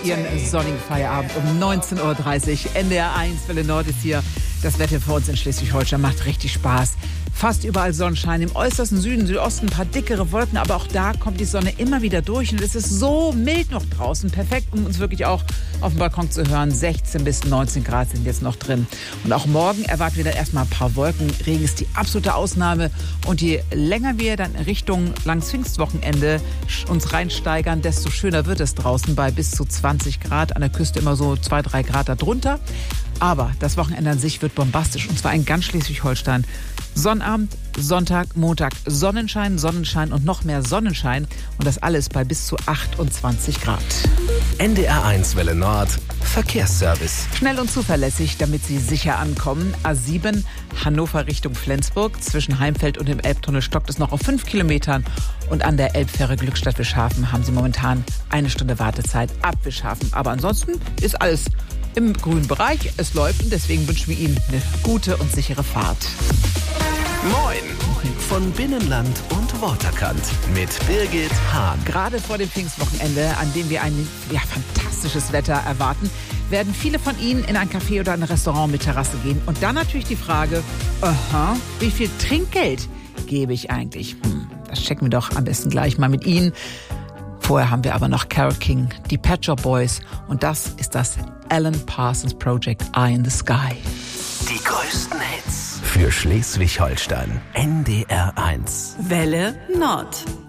Ihren sonnigen Feierabend um 19.30 Uhr. NDR 1, Welle Nord ist hier. Das Wetter für uns in Schleswig-Holstein macht richtig Spaß. Fast überall Sonnenschein, im äußersten Süden, Südosten ein paar dickere Wolken, aber auch da kommt die Sonne immer wieder durch und es ist so mild noch draußen. Perfekt, um uns wirklich auch auf dem Balkon zu hören. 16 bis 19 Grad sind jetzt noch drin. Und auch morgen erwarten wir dann erstmal ein paar Wolken. Regen ist die absolute Ausnahme. Und je länger wir dann Richtung langs Pfingstwochenende uns reinsteigern, desto schöner wird es draußen bei bis zu 20 Grad. An der Küste immer so 2-3 Grad darunter. Aber das Wochenende an sich wird bombastisch und zwar in ganz Schleswig-Holstein. Sonnabend, Sonntag, Montag Sonnenschein, Sonnenschein und noch mehr Sonnenschein und das alles bei bis zu 28 Grad. NDR 1 Welle Nord Verkehrsservice. Schnell und zuverlässig, damit Sie sicher ankommen. A7 Hannover Richtung Flensburg. Zwischen Heimfeld und dem Elbtunnel stockt es noch auf 5 Kilometern. Und an der Elbfähre Glückstadt-Wischhafen haben Sie momentan 1 Stunde Wartezeit ab Wischhafen. Aber ansonsten ist alles im grünen Bereich. Es läuft und deswegen wünschen wir Ihnen eine gute und sichere Fahrt. Moin von Binnenland und Waterkant mit Birgit Hahn. Gerade vor dem Pfingstwochenende, an dem wir ein fantastisches Wetter erwarten, werden viele von Ihnen in ein Café oder ein Restaurant mit Terrasse gehen. Und dann natürlich die Frage, wie viel Trinkgeld gebe ich eigentlich? Das checken wir doch am besten gleich mal mit Ihnen. Vorher haben wir aber noch Carole King, die Pet Shop Boys und das ist das Alan Parsons Project Eye in the Sky. Die größten Hits für Schleswig-Holstein. NDR 1. Welle Nord.